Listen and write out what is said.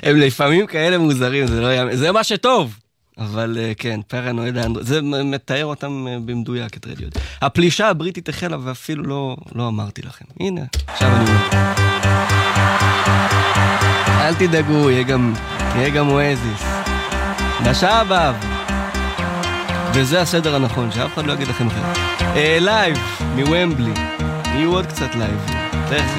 הם לפעמים כאלה מוזרים, זה מה שטוב. אבל כן, פרנואיד האנדרואיד, זה מתאר אותם במדויק את רדיואד. הפלישה הבריטית החלה ואפילו לא אמרתי לכם. הנה, עכשיו אני אומר. אל תדאגו, יהיה גם אואזיס. בשעבב. וזה הסדר הנכון, שאף אחד לא יגיד לכם אחר. לייב, מוומבלי. יהיו עוד קצת לייב.